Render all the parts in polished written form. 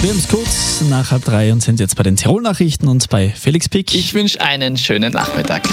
Wir haben es kurz nach 3 und sind jetzt bei den Tirol-Nachrichten und bei Felix Pick. Ich wünsche einen schönen Nachmittag.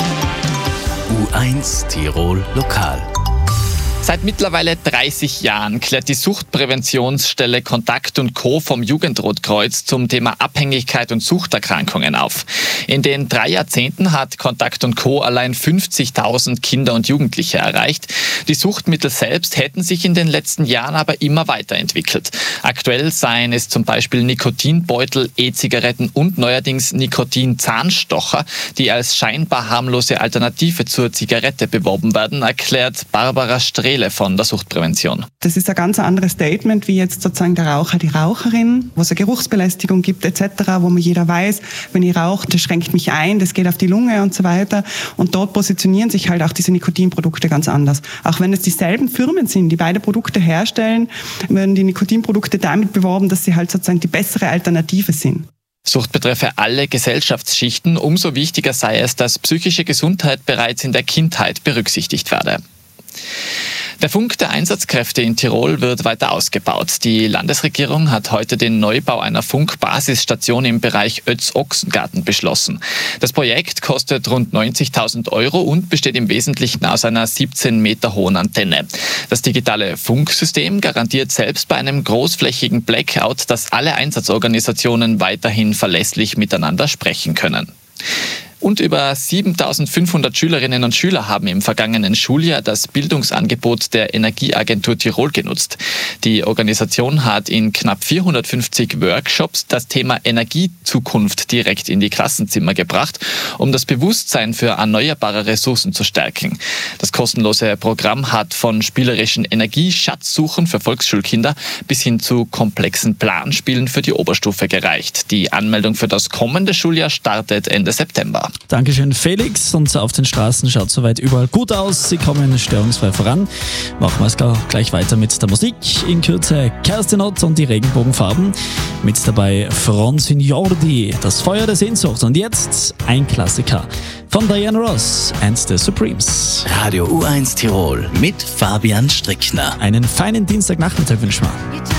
U1 Tirol Lokal. Seit mittlerweile 30 Jahren klärt die Suchtpräventionsstelle Kontakt & Co. vom Jugendrotkreuz zum Thema Abhängigkeit und Suchterkrankungen auf. In den 3 Jahrzehnten hat Kontakt & Co. allein 50.000 Kinder und Jugendliche erreicht. Die Suchtmittel selbst hätten sich in den letzten Jahren aber immer weiterentwickelt. Aktuell seien es zum Beispiel Nikotinbeutel, E-Zigaretten und neuerdings Nikotinzahnstocher, die als scheinbar harmlose Alternative zur Zigarette beworben werden, erklärt Barbara Strehle von der Suchtprävention. Das ist ein ganz anderes Statement, wie jetzt sozusagen der Raucher, die Raucherin, wo es eine Geruchsbelästigung gibt etc., wo man jeder weiß, wenn ich rauche, das schränkt mich ein, das geht auf die Lunge und so weiter. Und dort positionieren sich halt auch diese Nikotinprodukte ganz anders. Auch wenn es dieselben Firmen sind, die beide Produkte herstellen, werden die Nikotinprodukte damit beworben, dass sie halt sozusagen die bessere Alternative sind. Sucht betreffe alle Gesellschaftsschichten. Umso wichtiger sei es, dass psychische Gesundheit bereits in der Kindheit berücksichtigt werde. Der Funk der Einsatzkräfte in Tirol wird weiter ausgebaut. Die Landesregierung hat heute den Neubau einer Funkbasisstation im Bereich Oetz-Ochsengarten beschlossen. Das Projekt kostet rund 90.000 € und besteht im Wesentlichen aus einer 17 Meter hohen Antenne. Das digitale Funksystem garantiert selbst bei einem großflächigen Blackout, dass alle Einsatzorganisationen weiterhin verlässlich miteinander sprechen können. Und über 7.500 Schülerinnen und Schüler haben im vergangenen Schuljahr das Bildungsangebot der Energieagentur Tirol genutzt. Die Organisation hat in knapp 450 Workshops das Thema Energiezukunft direkt in die Klassenzimmer gebracht, um das Bewusstsein für erneuerbare Ressourcen zu stärken. Das kostenlose Programm hat von spielerischen Energieschatzsuchen für Volksschulkinder bis hin zu komplexen Planspielen für die Oberstufe gereicht. Die Anmeldung für das kommende Schuljahr startet Ende September. Dankeschön, Felix. Und auf den Straßen schaut soweit überall gut aus. Sie kommen störungsfrei voran. Machen wir es gleich weiter mit der Musik. In Kürze Kerstin Ott und die Regenbogenfarben. Mit dabei Franz Jordi, das Feuer der Sehnsucht. Und jetzt ein Klassiker von Diana Ross and the Supremes. Radio U1 Tirol mit Fabian Strickner. Einen feinen Dienstagnachmittag wünschen wir.